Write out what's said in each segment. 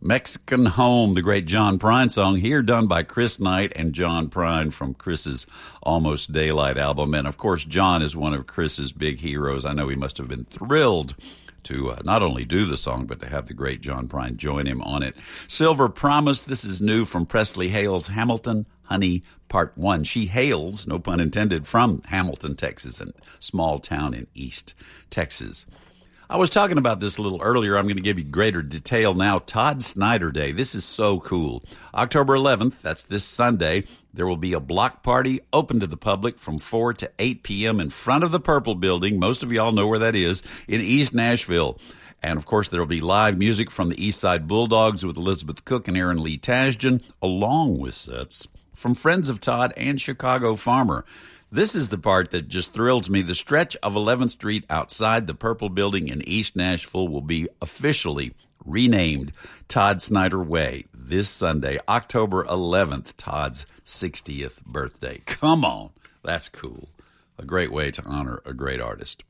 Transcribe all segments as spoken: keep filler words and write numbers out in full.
Mexican Home, the great John Prine song, here done by Chris Knight and John Prine from Chris's Almost Daylight album. And, of course, John is one of Chris's big heroes. I know he must have been thrilled to uh, not only do the song, but to have the great John Prine join him on it. Silver Promise, this is new from Presley Hale's Hamilton Honey Part one. She hails, no pun intended, from Hamilton, Texas, a small town in East Texas. I was talking about this a little earlier. I'm going to give you greater detail now. Todd Snider Day. This is so cool. October eleventh, that's this Sunday, there will be a block party open to the public from four to eight p.m. in front of the Purple Building. Most of y'all know where that is, in East Nashville. And, of course, there will be live music from the East Side Bulldogs with Elizabeth Cook and Aaron Lee Tasjan, along with sets from Friends of Todd and Chicago Farmer. This is the part that just thrills me. The stretch of eleventh Street outside the Purple Building in East Nashville will be officially renamed Todd Snider Way this Sunday, October eleventh, Todd's sixtieth birthday. Come on. That's cool. A great way to honor a great artist.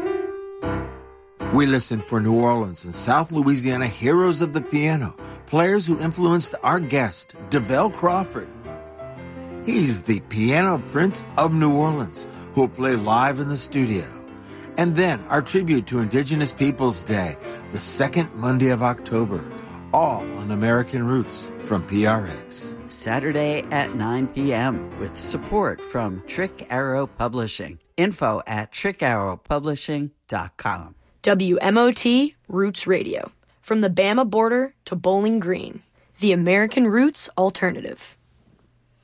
We listen for New Orleans and South Louisiana heroes of the piano, players who influenced our guest, DeVell Crawford. He's the piano prince of New Orleans, who will play live in the studio. And then our tribute to Indigenous Peoples Day, the second Monday of October, all on American Roots from P R X. Saturday at nine p.m. with support from Trick Arrow Publishing. Info at trick arrow publishing dot com. W M O T Roots Radio. From the Bama border to Bowling Green, the American Roots Alternative.